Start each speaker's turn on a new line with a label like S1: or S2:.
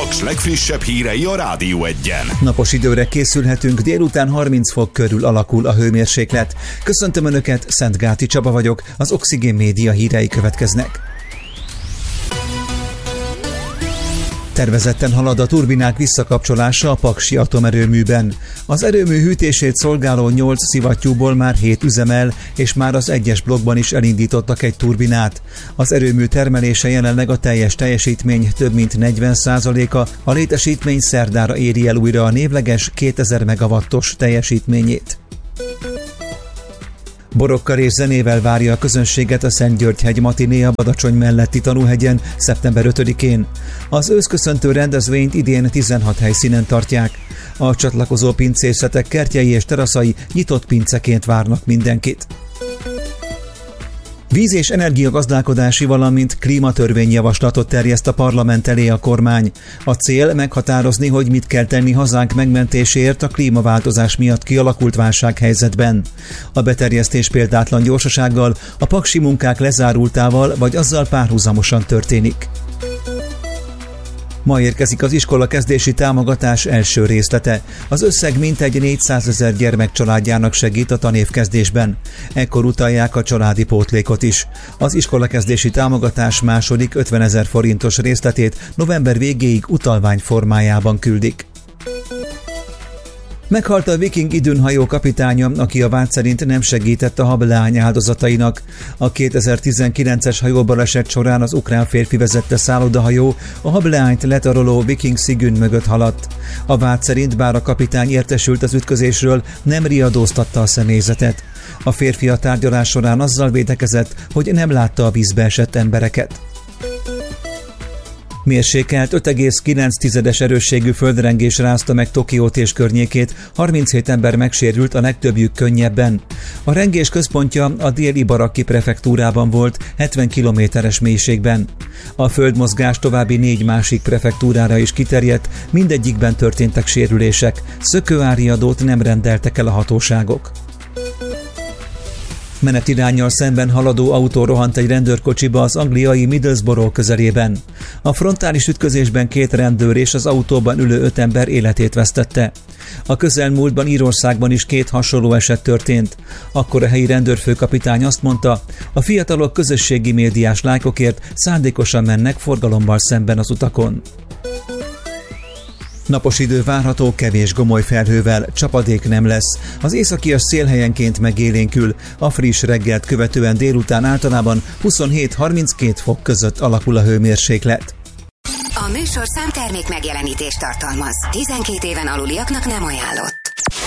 S1: Paks legfrissebb hírei a Rádió Egyen.
S2: Napos időre készülhetünk, délután 30 fok körül alakul a hőmérséklet. Köszöntöm Önöket, Szentgáti Csaba vagyok, az Oxigén Média hírei következnek. Tervezetten halad a turbinák visszakapcsolása a paksi atomerőműben. Az erőmű hűtését szolgáló 8 szivattyúból már 7 üzemel, és már az 1-es blokkban is elindítottak egy turbinát. Az erőmű termelése jelenleg a teljes teljesítmény több mint 40%-a, a létesítmény szerdára éri el újra a névleges 2000 megawattos teljesítményét. Borokkal és zenével várja a közönséget a Szentgyörgy-hegy matiné a Badacsony melletti Tanúhegyen szeptember 5-én. Az őszköszöntő rendezvényt idén 16 helyszínen tartják. A csatlakozó pincészetek kertjei és teraszai nyitott pinceként várnak mindenkit. Víz- és energiagazdálkodási, valamint klímatörvényjavaslatot terjeszt a parlament elé a kormány. A cél meghatározni, hogy mit kell tenni hazánk megmentéséért a klímaváltozás miatt kialakult válsághelyzetben. A beterjesztés példátlan gyorsasággal, a paksi munkák lezárultával vagy azzal párhuzamosan történik. Ma érkezik az iskolakezdési támogatás első részlete. Az összeg mintegy 400 000 gyermek családjának segít a tanévkezdésben. Ekkor utalják a családi pótlékot is. Az iskolakezdési támogatás második 50 000 forintos részletét november végéig utalvány formájában küldik. Meghalt a Viking Idun hajó kapitánya, aki a vád szerint nem segített a hableány áldozatainak. A 2019-es hajóbaleset során az ukrán férfi vezette szállodahajó a hableányt letaroló Viking Sigyn mögött haladt. A vád szerint, bár a kapitány értesült az ütközésről, nem riadóztatta a személyzetet. A férfi a tárgyalás során azzal védekezett, hogy nem látta a vízbe esett embereket. Mérsékelt 5,9-es erősségű földrengés rázta meg Tokiót és környékét, 37 ember megsérült, a legtöbbjük könnyebben. A rengés központja a Dél-Ibaraki prefektúrában volt, 70 kilométeres mélységben. A földmozgás további 4 másik prefektúrára is kiterjedt, mindegyikben történtek sérülések, szökőáriadót nem rendeltek el a hatóságok. Menetiránnyal szemben haladó autó rohant egy rendőrkocsiba az angliai Middlesbrough közelében. A frontális ütközésben 2 rendőr és az autóban ülő 5 ember életét vesztette. A közelmúltban Írországban is 2 hasonló eset történt. Akkor a helyi rendőrfőkapitány azt mondta, a fiatalok közösségi médiás lájkokért szándékosan mennek forgalommal szemben az utakon. Napos idő várható, kevés gomoly felhővel, csapadék nem lesz. Az északias szél helyenként megélénkül, a friss reggelt követően délután általában 27-32 fok között alakul a hőmérséklet.
S3: A műsorszám termék megjelenítést tartalmaz. 12 éven aluliaknak nem ajánlott.